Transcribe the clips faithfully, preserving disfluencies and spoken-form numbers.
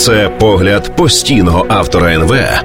Це погляд постійного автора ен ве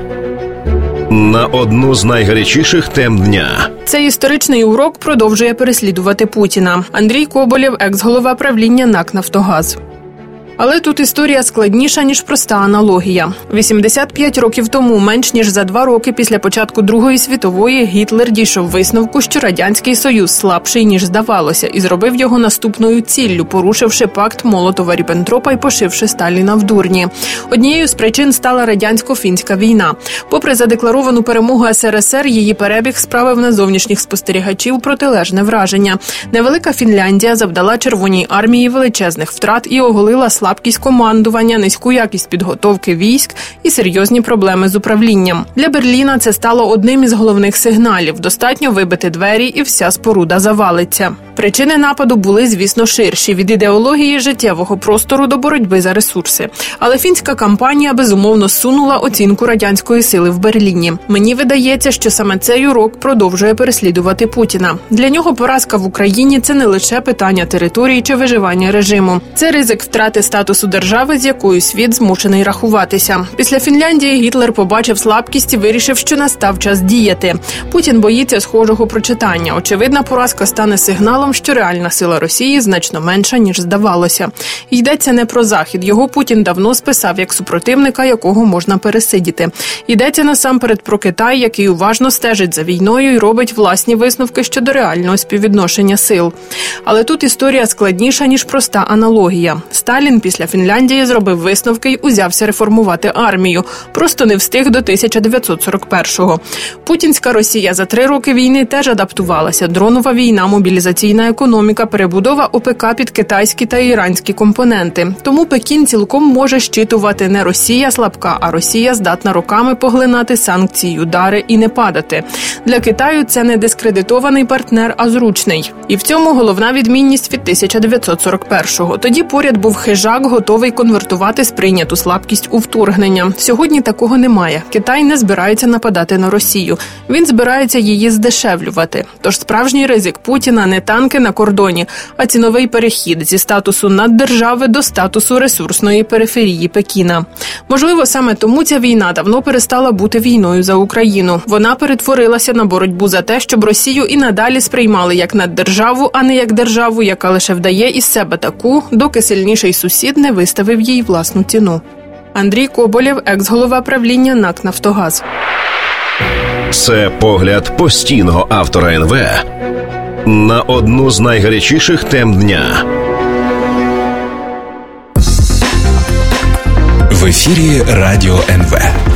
на одну з найгарячіших тем дня. Цей історичний урок продовжує переслідувати Путіна. Андрій Коболєв, екс-голова правління НАК «Нафтогаз». Але тут історія складніша, ніж проста аналогія. вісімдесят п'ять років тому, менш ніж за два роки після початку Другої світової, Гітлер дійшов висновку, що Радянський Союз слабший, ніж здавалося, і зробив його наступною ціллю, порушивши пакт Молотова-Ріббентропа і пошивши Сталіна в дурні. Однією з причин стала радянсько-фінська війна. Попри задекларовану перемогу ес ер ес ер, її перебіг справив на зовнішніх спостерігачів протилежне враження. Невелика Фінляндія завдала Червоній армії величезних втрат і оголила слабкість командування, низьку якість підготовки військ і серйозні проблеми з управлінням. Для Берліна це стало одним із головних сигналів. Достатньо вибити двері і вся споруда завалиться. Причини нападу були, звісно, ширші – від ідеології життєвого простору до боротьби за ресурси. Але фінська кампанія, безумовно, сунула оцінку радянської сили в Берліні. Мені видається, що саме цей урок продовжує переслідувати Путіна. Для нього поразка в Україні – це не лише питання території чи виживання режиму. Це ризик втрати статусу держави, з якою світ змушений рахуватися. Після Фінляндії Гітлер побачив слабкість і вирішив, що настав час діяти. Путін боїться схожого прочитання. Очевидна поразка стане сигналом, що реальна сила Росії значно менша, ніж здавалося. Йдеться не про Захід. Його Путін давно списав як супротивника, якого можна пересидіти. Йдеться насамперед про Китай, який уважно стежить за війною і робить власні висновки щодо реального співвідношення сил. Але тут історія складніша, ніж проста аналогія. Сталін після Фінляндії зробив висновки й узявся реформувати армію. Просто не встиг до тисяча дев'ятсот сорок першого. Путінська Росія за три роки війни теж адаптувалася. Дронова війна, мобілізаційна економіка, перебудова о пе ка під китайські та іранські компоненти. Тому Пекін цілком може щитувати не Росія слабка, а Росія здатна роками поглинати санкції, удари і не падати. Для Китаю це не дискредитований партнер, а зручний. І в цьому головна відмінність від тисяча дев'ятсот сорок першого. Тоді поряд був хижак, готовий конвертувати сприйняту слабкість у вторгнення. Сьогодні такого немає. Китай не збирається нападати на Росію. Він збирається її здешевлювати. Тож справжній ризик Путіна не танки на кордоні, а ціновий перехід зі статусу наддержави до статусу ресурсної периферії Пекіна. Можливо, саме тому ця війна давно перестала бути війною за Україну. Вона перетворилася на боротьбу за те, щоб Росію і надалі сприймали як наддержаву, а не як державу, яка лише вдає із себе таку, доки сильніший сусід не виставив їй власну ціну. Андрій Коболєв, екс-голова правління НАК «Нафтогаз». Це погляд постійного автора ен ве на одну з найгарячіших тем дня. В ефірі Радіо ен ве.